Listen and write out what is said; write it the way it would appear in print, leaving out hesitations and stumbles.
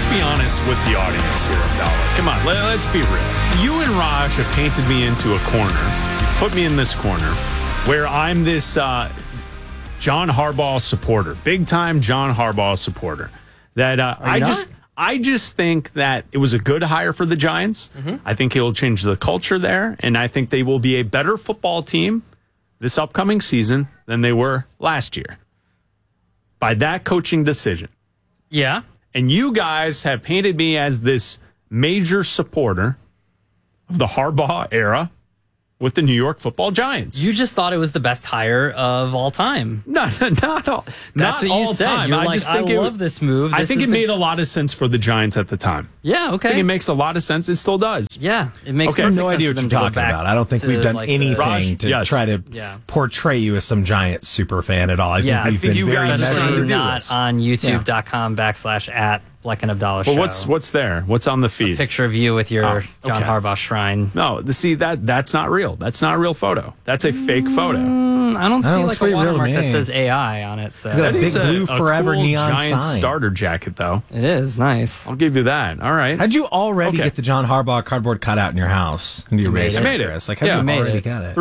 be honest with the audience here, Abdallah. Come on, let's be real. You and Raj have painted me into a corner. You've put me in this corner where I'm this John Harbaugh supporter, big time John Harbaugh supporter. That I just think that it was a good hire for the Giants. I think it will change the culture there, and I think they will be a better football team this upcoming season than they were last year by that coaching decision. Yeah. And you guys have painted me as this major supporter of the Harbaugh era with the New York Football Giants. You just thought it was the best hire of all time. No, not all. That's what you said. Time. You're like, I love this move. I think it made a lot of sense for the Giants at the time. Yeah, okay. I think it makes a lot of sense. It still does. Yeah, it makes Okay. perfect I have no sense idea for what them you're to go talking back about. I don't think to, we've done like, anything Raj, to yes. try to portray you as some Giant super fan at all. I think we've been you very guys are trying to measured. do not this. on youtube.com/@ Black and Abdallah Well, show. what's there? What's on the feed? Picture of you with your John okay. Harbaugh shrine. No, see that's not real. That's not a real photo. That's a fake photo. I don't see looks like a pretty real to watermark that me. says AI on it. So That That is big blue a forever cool neon Giant sign. starter jacket, though. it is nice. I'll give you that. All right. How'd you already Okay. get the John Harbaugh cardboard cutout in your house? And you made erase it. it? I made it. Chris? Like, how'd Yeah. you Made already it. got it?